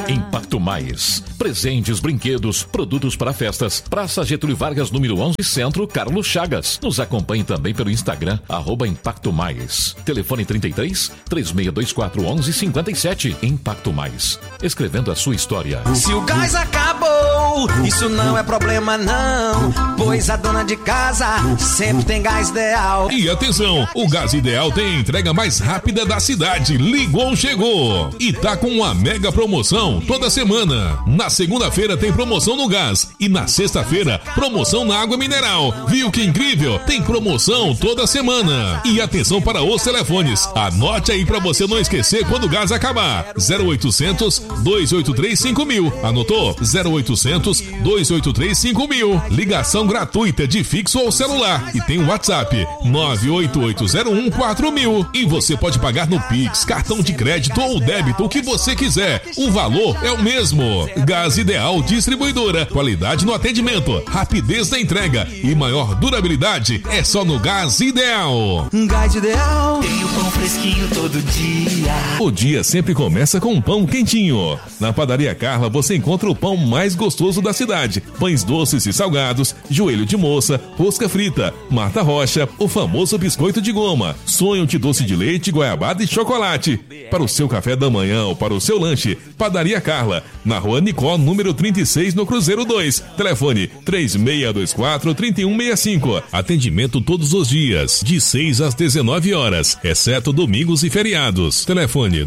Impacto Mais. Presentes, brinquedos, produtos para festas. Praça Getúlio Vargas, número 11, Centro, Carlos Chagas. Nos acompanhe também pelo Instagram, @Impacto Mais. Telefone 33 3624 1157. Impacto Mais. Escrevendo a sua história. Se o gás acabou, isso não é problema não, pois a dona de casa sempre tem Gás Ideal. E atenção, o Gás Ideal tem a entrega mais rápida da cidade. Ligou, chegou. E tá com uma mega promoção toda semana. Na segunda-feira tem promoção no gás e na sexta-feira promoção na água mineral. Viu que incrível? Tem promoção toda semana. E atenção para os telefones. Anote aí para você não esquecer quando o gás acabar. 0800 283 5000. Anotou? 0800 283 5000. Ligação gratuita de fixo ou celular. E tem o WhatsApp 98801 4000. E você pode pagar no Pix, cartão de crédito ou débito, o que você quiser. O valor é o mesmo. Gás Ideal Distribuidora. Qualidade no atendimento, rapidez na entrega e maior durabilidade é só no Gás Ideal. Gás Ideal. Tem o pão fresquinho todo dia. O dia sempre começa com um pão quentinho. Na Padaria Carla você encontra o pão mais gostoso da cidade. Pães doces e salgados, joelho de moça, rosca frita, Marta Rocha, o famoso biscoito de goma, sonho de doce de leite, goiabada e chocolate. Para o seu café da manhã ou para o seu lanche, Padaria Carla, na Rua Nicó, número 36, no Cruzeiro 2. Telefone 3624-3165. Atendimento todos os dias, de 6 às 19 horas, exceto domingos e feriados. Telefone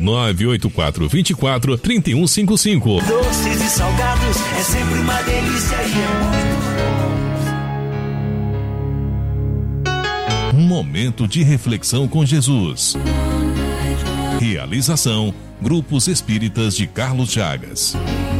984-24-3155. Doces e salgados é sempre uma delícia e é muito. Momento de reflexão com Jesus. Realização: Grupos Espíritas de Carlos Chagas.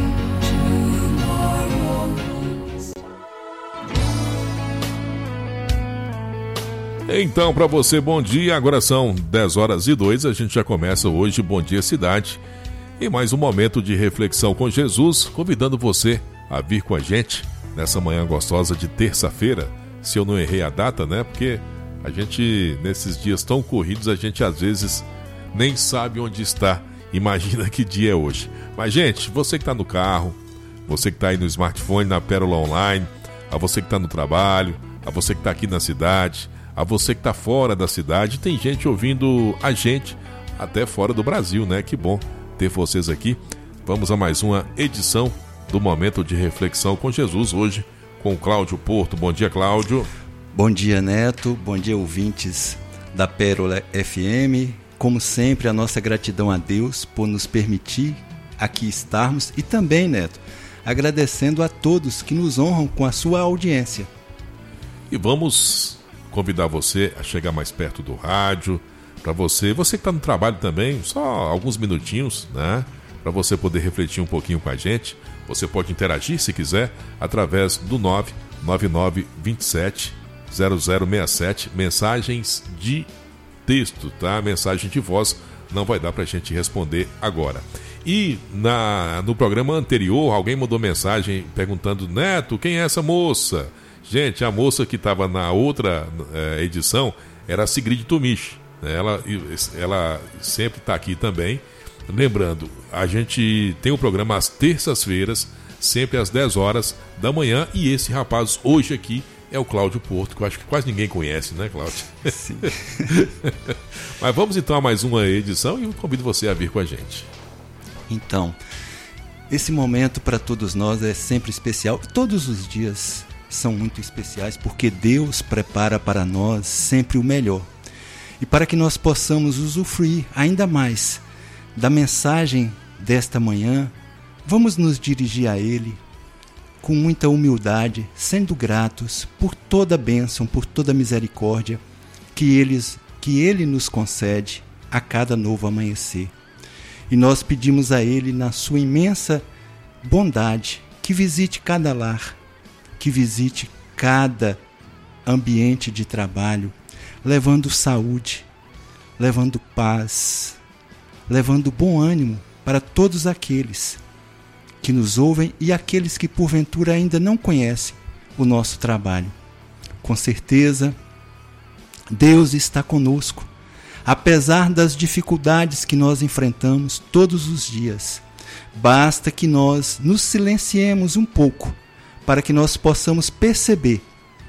Então, para você, bom dia. Agora são 10h02, a gente já começa hoje Bom Dia Cidade. E mais um momento de reflexão com Jesus, convidando você a vir com a gente nessa manhã gostosa de terça-feira. Se eu não errei a data, né? Porque a gente, nesses dias tão corridos, a gente às vezes nem sabe onde está. Imagina que dia é hoje. Mas, gente, você que está no carro, você que está aí no smartphone, na Pérola Online, a você que está no trabalho, a você que está aqui na cidade, a você que está fora da cidade, tem gente ouvindo a gente até fora do Brasil, né? Que bom ter vocês aqui. Vamos a mais uma edição do Momento de Reflexão com Jesus, hoje com o Cláudio Porto. Bom dia, Cláudio. Bom dia, Neto. Bom dia, ouvintes da Pérola FM. Como sempre, a nossa gratidão a Deus por nos permitir aqui estarmos e também, Neto, agradecendo a todos que nos honram com a sua audiência. E vamos convidar você a chegar mais perto do rádio, para você que está no trabalho também, só alguns minutinhos, né? Para você poder refletir um pouquinho com a gente. Você pode interagir, se quiser, através do 99927-0067, mensagens de texto, tá? Mensagem de voz não vai dar para a gente responder agora. E no programa anterior, alguém mandou mensagem perguntando: Neto, quem é essa moça? Gente, a moça que estava na outra edição era a Sigrid Tomisch. Ela sempre está aqui também. Lembrando, a gente tem um programa às terças-feiras, sempre às 10 horas da manhã. E esse rapaz hoje aqui é o Cláudio Porto, que eu acho que quase ninguém conhece, né, Cláudio? Sim. Mas vamos então a mais uma edição e eu convido você a vir com a gente. Então, esse momento para todos nós é sempre especial. Todos os dias são muito especiais, porque Deus prepara para nós sempre o melhor. E para que nós possamos usufruir ainda mais da mensagem desta manhã, vamos nos dirigir a Ele com muita humildade, sendo gratos por toda a bênção, por toda a misericórdia que Ele nos concede a cada novo amanhecer. E nós pedimos a Ele, na sua imensa bondade, que visite cada lar, que visite cada ambiente de trabalho, levando saúde, levando paz, levando bom ânimo para todos aqueles que nos ouvem e aqueles que porventura ainda não conhecem o nosso trabalho. Com certeza, Deus está conosco, apesar das dificuldades que nós enfrentamos todos os dias. basta que nós nos silenciemos um pouco para que nós possamos perceber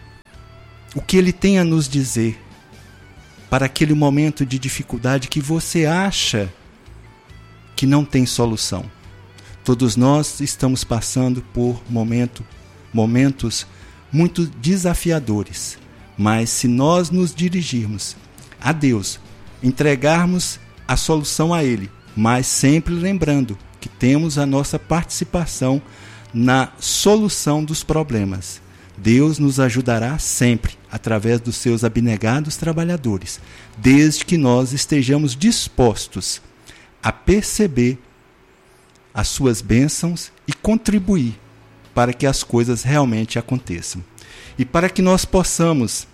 o que Ele tem a nos dizer para aquele momento de dificuldade que você acha que não tem solução. Todos nós estamos passando por momentos muito desafiadores, mas se nós nos dirigirmos a Deus, entregarmos a solução a Ele, mas sempre lembrando que temos a nossa participação na solução dos problemas. Deus nos ajudará sempre através dos seus abnegados trabalhadores, desde que nós estejamos dispostos a perceber as suas bênçãos e contribuir para que as coisas realmente aconteçam. E para que nós possamos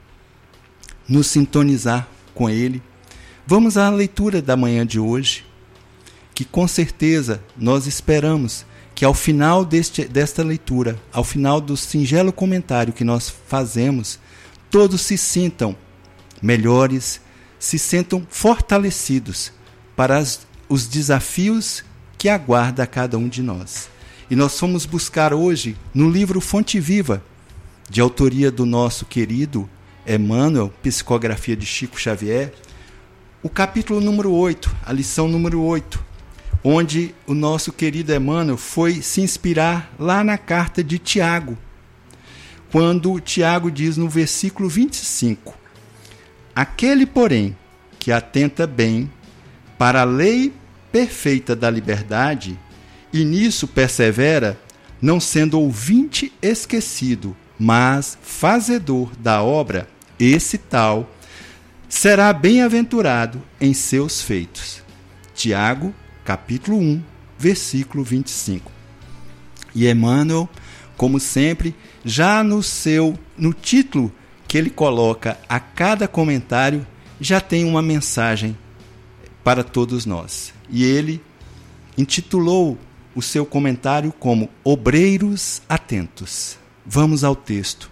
nos sintonizar com Ele, vamos à leitura da manhã de hoje, que com certeza nós esperamos que ao final desta leitura, ao final do singelo comentário que nós fazemos, todos se sintam melhores, se sintam fortalecidos para os desafios que aguarda a cada um de nós. E nós fomos buscar hoje, no livro Fonte Viva, de autoria do nosso querido Emmanuel, psicografia de Chico Xavier, o capítulo número 8, a lição número 8, onde o nosso querido Emmanuel foi se inspirar lá na carta de Tiago, quando Tiago diz no versículo 25: aquele, porém, que atenta bem para a lei perfeita da liberdade, e nisso persevera, não sendo ouvinte esquecido, mas fazedor da obra, esse tal será bem-aventurado em seus feitos. Tiago, capítulo 1, versículo 25. E Emmanuel, como sempre, já no título que ele coloca a cada comentário, já tem uma mensagem para todos nós. E ele intitulou o seu comentário como Obreiros Atentos. Vamos ao texto.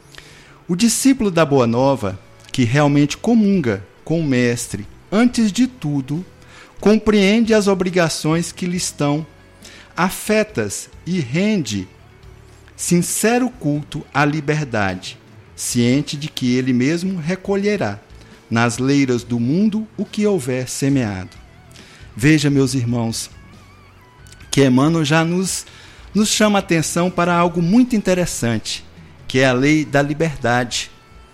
O discípulo da Boa Nova, que realmente comunga com o Mestre, antes de tudo, compreende as obrigações que lhe estão afetas e rende sincero culto à liberdade, ciente de que ele mesmo recolherá nas leiras do mundo o que houver semeado. Veja, meus irmãos, que Emmanuel já nos chama a atenção para algo muito interessante, que é a lei da liberdade.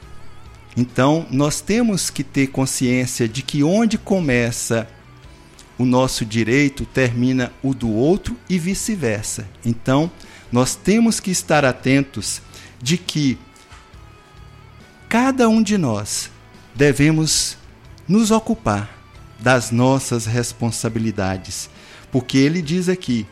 Então, nós temos que ter consciência de que onde começa o nosso direito, termina o do outro e vice-versa. Então, nós temos que estar atentos de que cada um de nós devemos nos ocupar das nossas responsabilidades, porque ele diz aqui,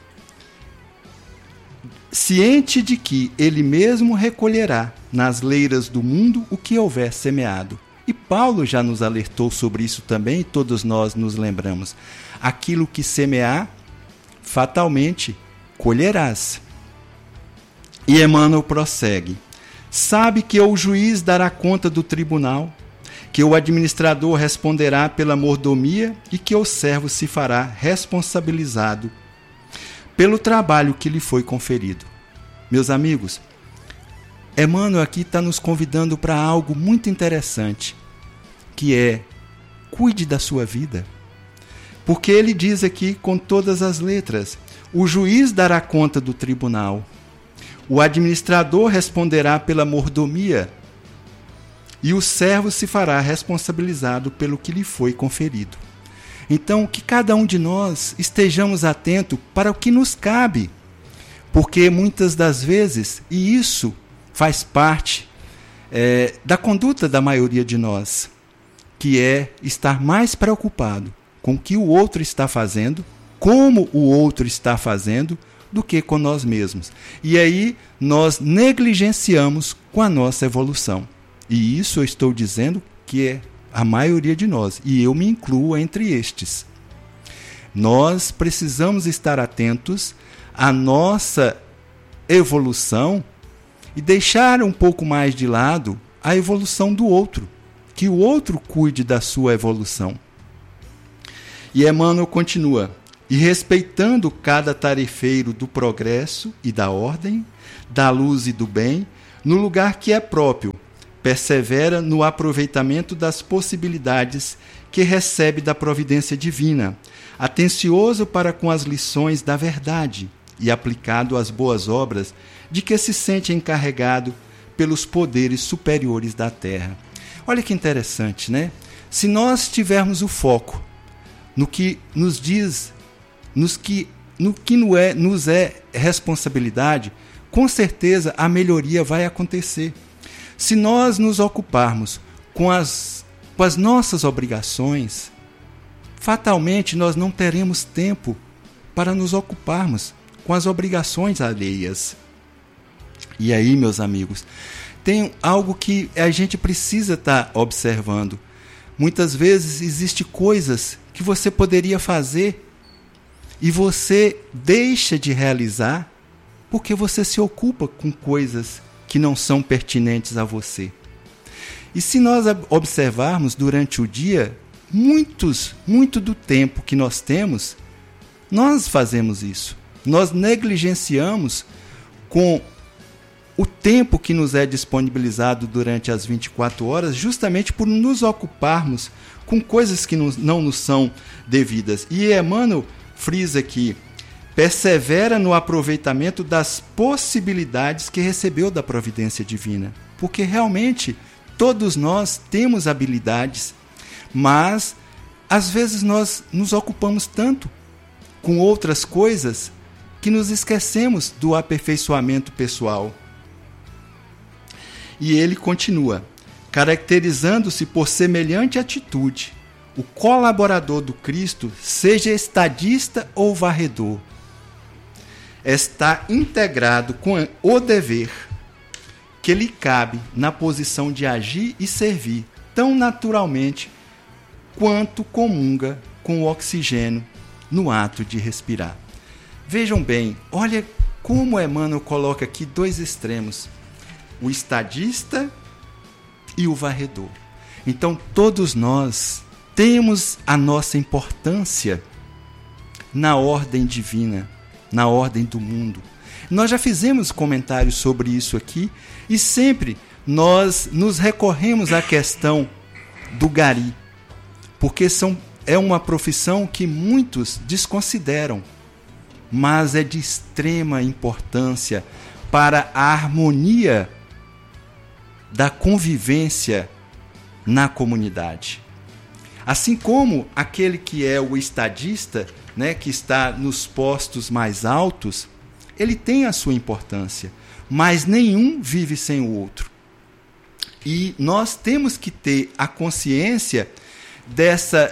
ciente de que ele mesmo recolherá nas leiras do mundo o que houver semeado. E Paulo já nos alertou sobre isso também, e todos nós nos lembramos. Aquilo que semear, fatalmente colherás. E Emmanuel prossegue. Sabe que o juiz dará conta do tribunal, que o administrador responderá pela mordomia e que o servo se fará responsabilizado pelo trabalho que lhe foi conferido. Meus amigos, Emmanuel aqui está nos convidando para algo muito interessante, que é, cuide da sua vida. Porque ele diz aqui com todas as letras, o juiz dará conta do tribunal, o administrador responderá pela mordomia e o servo se fará responsabilizado pelo que lhe foi conferido. Então, que cada um de nós estejamos atentos para o que nos cabe, porque muitas das vezes, e isso faz parte da conduta da maioria de nós, que é estar mais preocupado com o que o outro está fazendo, como o outro está fazendo, do que com nós mesmos. E aí nós negligenciamos com a nossa evolução. E isso eu estou dizendo que é a maioria de nós, e eu me incluo entre estes. Nós precisamos estar atentos à nossa evolução e deixar um pouco mais de lado a evolução do outro, que o outro cuide da sua evolução. E Emmanuel continua, e respeitando cada tarefeiro do progresso e da ordem, da luz e do bem, no lugar que é próprio, persevera no aproveitamento das possibilidades que recebe da providência divina, atencioso para com as lições da verdade e aplicado às boas obras de que se sente encarregado pelos poderes superiores da terra. Olha que interessante, né? Se nós tivermos o foco no que nos diz, no que nos é responsabilidade, com certeza a melhoria vai acontecer. Se nós nos ocuparmos com as nossas obrigações, fatalmente nós não teremos tempo para nos ocuparmos com as obrigações alheias. E aí, meus amigos, tem algo que a gente precisa estar observando. Muitas vezes existem coisas que você poderia fazer e você deixa de realizar porque você se ocupa com coisas que não são pertinentes a você. E se nós observarmos durante o dia, muito do tempo que nós temos, nós fazemos isso. Nós negligenciamos com o tempo que nos é disponibilizado durante as 24 horas, justamente por nos ocuparmos com coisas que não nos são devidas. E Emmanuel frisa aqui: persevera no aproveitamento das possibilidades que recebeu da providência divina. Porque realmente todos nós temos habilidades, mas às vezes nós nos ocupamos tanto com outras coisas que nos esquecemos do aperfeiçoamento pessoal. E ele continua: caracterizando-se por semelhante atitude, o colaborador do Cristo, seja estadista ou varredor, está integrado com o dever que lhe cabe na posição de agir e servir tão naturalmente quanto comunga com o oxigênio no ato de respirar. Vejam bem, olha como Emmanuel coloca aqui dois extremos: o estadista e o varredor. Então todos nós temos a nossa importância na ordem divina, na ordem do mundo. Nós já fizemos comentários sobre isso aqui e sempre nós nos recorremos à questão do gari, porque é uma profissão que muitos desconsideram, mas é de extrema importância para a harmonia da convivência na comunidade. Assim como aquele que é o estadista, né, que está nos postos mais altos, ele tem a sua importância, mas nenhum vive sem o outro. E nós temos que ter a consciência dessa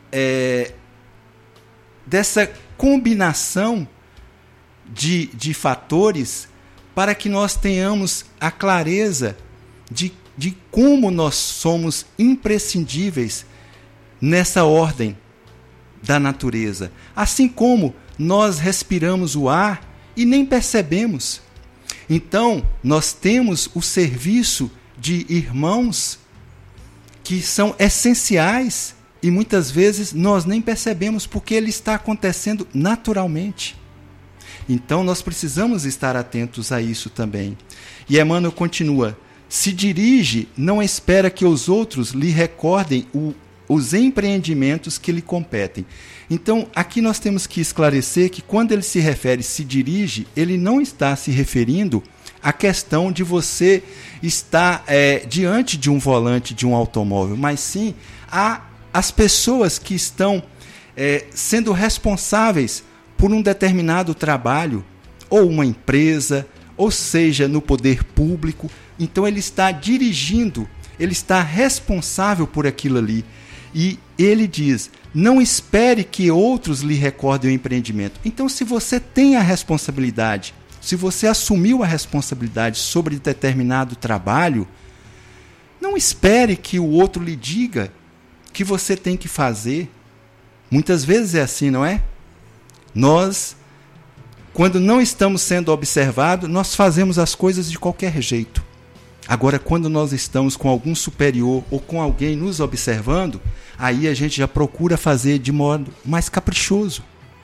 combinação de fatores para que nós tenhamos a clareza de como nós somos imprescindíveis nessa ordem da natureza. Assim como nós respiramos o ar e nem percebemos. Então, nós temos o serviço de irmãos que são essenciais e muitas vezes nós nem percebemos porque ele está acontecendo naturalmente. Então, nós precisamos estar atentos a isso também. E Emmanuel continua: se dirige, não espera que os outros lhe recordem os empreendimentos que lhe competem. Então, aqui nós temos que esclarecer que quando ele se refere se dirige, ele não está se referindo à questão de você estar diante de um volante de um automóvel, mas sim às pessoas que estão sendo responsáveis por um determinado trabalho, ou uma empresa, ou seja, no poder público. Então ele está dirigindo, ele está responsável por aquilo ali. E ele diz: não espere que outros lhe recordem o empreendimento. Então, se você tem a responsabilidade, se você assumiu a responsabilidade sobre determinado trabalho, não espere que o outro lhe diga que você tem que fazer. Muitas vezes é assim, não é? Nós, quando não estamos sendo observados, nós fazemos as coisas de qualquer jeito. Agora, quando nós estamos com algum superior ou com alguém nos observando, aí a gente já procura fazer de modo mais caprichoso.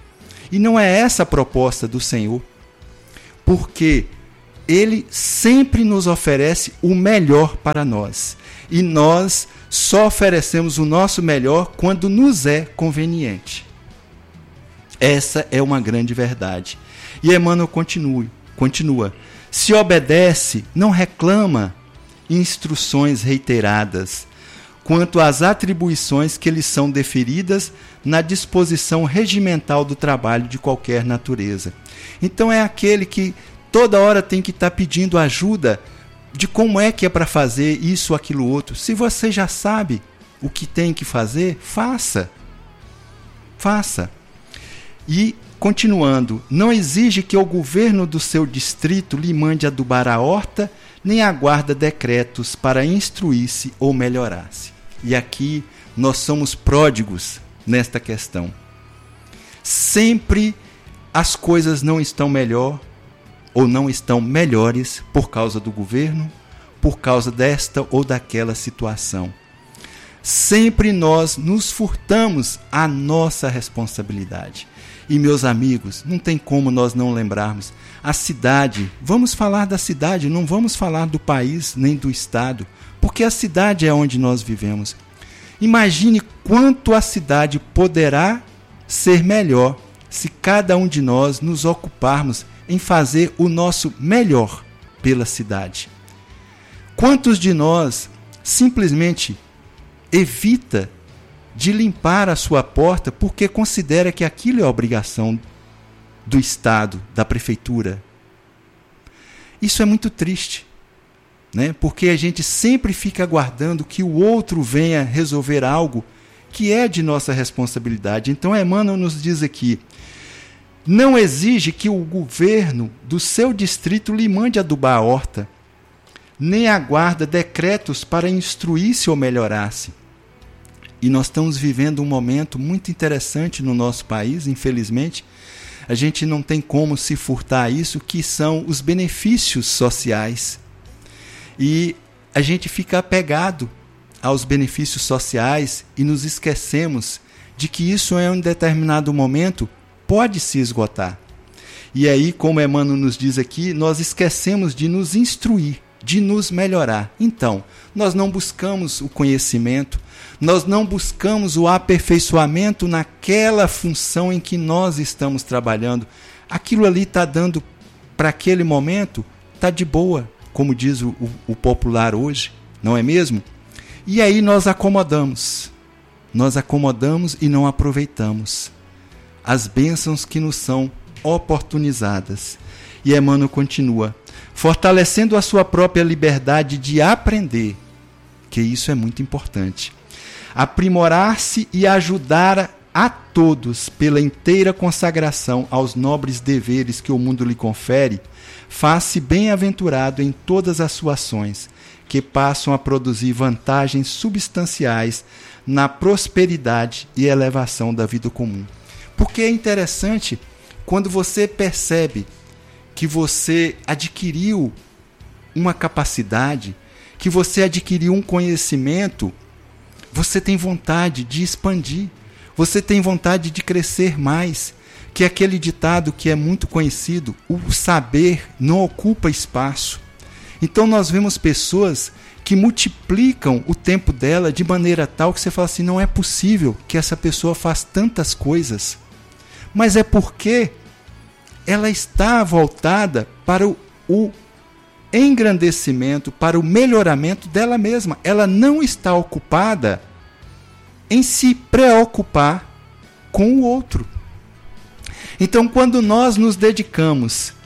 E não é essa a proposta do Senhor, porque Ele sempre nos oferece o melhor para nós. E nós só oferecemos o nosso melhor quando nos é conveniente. Essa é uma grande verdade. E Emmanuel continua. Se obedece, não reclama instruções reiteradas quanto às atribuições que lhes são deferidas na disposição regimental do trabalho de qualquer natureza. Então é aquele que toda hora tem que estar pedindo ajuda de como é que é para fazer isso ou aquilo outro. Se você já sabe o que tem que fazer, faça. Faça. E, continuando, não exige que o governo do seu distrito lhe mande adubar a horta, nem aguarda decretos para instruir-se ou melhorar-se. E aqui nós somos pródigos nesta questão. Sempre as coisas não estão melhor ou não estão melhores por causa do governo, por causa desta ou daquela situação. Sempre nós nos furtamos à nossa responsabilidade. E, meus amigos, não tem como nós não lembrarmos. A cidade, vamos falar da cidade, não vamos falar do país nem do estado, porque a cidade é onde nós vivemos. Imagine quanto a cidade poderá ser melhor se cada um de nós nos ocuparmos em fazer o nosso melhor pela cidade. Quantos de nós simplesmente evita de limpar a sua porta porque considera que aquilo é obrigação do Estado, da prefeitura? Isso é muito triste, né? Porque a gente sempre fica aguardando que o outro venha resolver algo que é de nossa responsabilidade. Então Emmanuel nos diz aqui: não exige que o governo do seu distrito lhe mande adubar a horta, nem aguarda decretos para instruir-se ou melhorar-se. E nós estamos vivendo um momento muito interessante no nosso país, infelizmente. A gente não tem como se furtar a isso, que são os benefícios sociais. E a gente fica apegado aos benefícios sociais e nos esquecemos de que isso em um determinado momento pode se esgotar. E aí, como Emmanuel nos diz aqui, nós esquecemos de nos instruir, de nos melhorar. Então, nós não buscamos o conhecimento, nós não buscamos o aperfeiçoamento naquela função em que nós estamos trabalhando. Aquilo ali está dando para aquele momento, está de boa, como diz o popular hoje, não é mesmo? E aí nós acomodamos e não aproveitamos as bênçãos que nos são oportunizadas. E Emmanuel continua: fortalecendo a sua própria liberdade de aprender, que isso é muito importante, aprimorar-se e ajudar a todos pela inteira consagração aos nobres deveres que o mundo lhe confere, faz-se bem-aventurado em todas as suas ações, que passam a produzir vantagens substanciais na prosperidade e elevação da vida comum. Porque é interessante quando você percebe que você adquiriu uma capacidade, que você adquiriu um conhecimento, você tem vontade de expandir, você tem vontade de crescer mais, que é aquele ditado que é muito conhecido: o saber não ocupa espaço. Então nós vemos pessoas que multiplicam o tempo dela de maneira tal que você fala assim: não é possível que essa pessoa faça tantas coisas. Mas é porque ela está voltada para o engrandecimento, para o melhoramento dela mesma. Ela não está ocupada em se preocupar com o outro. Então, quando nós nos dedicamos